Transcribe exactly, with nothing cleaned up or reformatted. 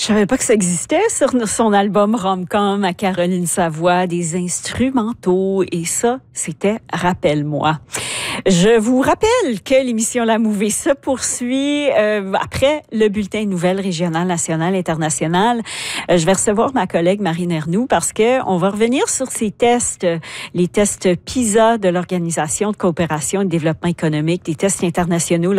Je savais pas que ça existait sur son album Rom-Com à Caroline Savoie, des instrumentaux. Et ça, c'était Rappelle-moi. Je vous rappelle que l'émission La Mouvée se poursuit euh, après le bulletin de nouvelles régionales, nationales, internationales. Euh, je vais recevoir ma collègue Marine Ernoult parce que on va revenir sur ces tests, les tests PISA de l'Organisation de coopération et de développement économique, des tests internationaux